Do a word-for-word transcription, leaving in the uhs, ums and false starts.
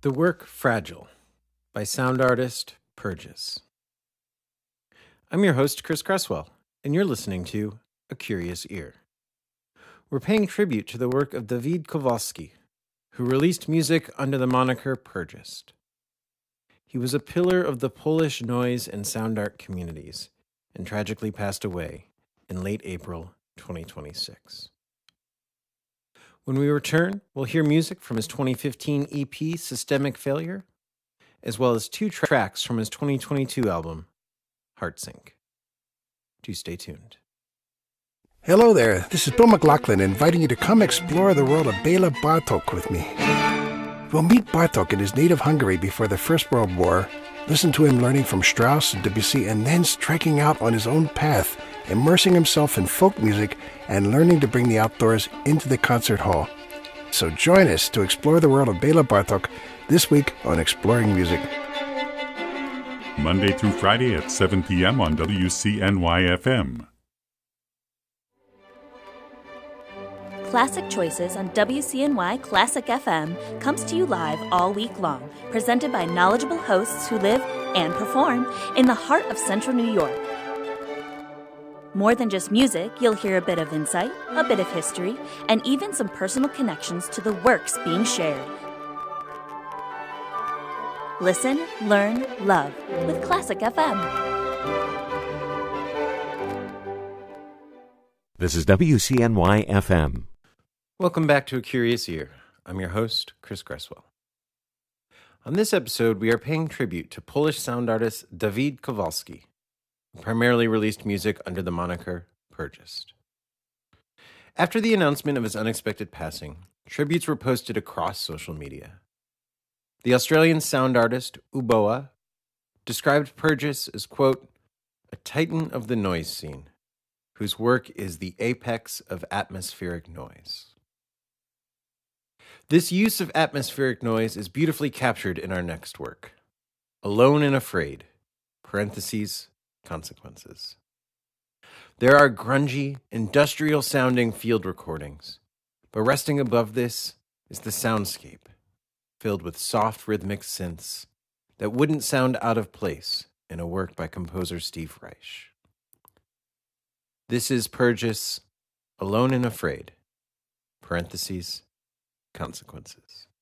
The work Fragile by sound artist Purges. I'm your host, Chris Cresswell, and you're listening to A Curious Ear. We're paying tribute to the work of Dawid Kowalski, who released music under the moniker Purges. He was a pillar of the Polish noise and sound art communities and tragically passed away in late April twenty twenty-six. When we return, we'll hear music from his twenty fifteen E P, Systemic Failure, as well as two tracks from his twenty twenty-two album, Heartsink. Do stay tuned. Hello there, this is Bill McLaughlin inviting you to come explore the world of Bela Bartok with me. We'll meet Bartok in his native Hungary before the First World War, listen to him learning from Strauss and Debussy, and then striking out on his own path, immersing himself in folk music and learning to bring the outdoors into the concert hall. So join us to explore the world of Bela Bartok this week on Exploring Music. Monday through Friday at seven p.m. on W C N Y F M. Classic Choices on W C N Y Classic F M comes to you live all week long, presented by knowledgeable hosts who live and perform in the heart of central New York. More than just music, you'll hear a bit of insight, a bit of history, and even some personal connections to the works being shared. Listen, learn, love with Classic F M. This is W C N Y F M. Welcome back to A Curious Ear. I'm your host, Chris Cresswell. On this episode, we are paying tribute to Polish sound artist Dawid Kowalski, who primarily released music under the moniker Purges. After the announcement of his unexpected passing, tributes were posted across social media. The Australian sound artist Uboa described Purges as, quote, a titan of the noise scene, whose work is the apex of atmospheric noise. This use of atmospheric noise is beautifully captured in our next work, Alone and Afraid, parentheses, consequences. There are grungy, industrial-sounding field recordings, but resting above this is the soundscape, filled with soft rhythmic synths that wouldn't sound out of place in a work by composer Steve Reich. This is Purges, Alone and Afraid, parentheses, consequences.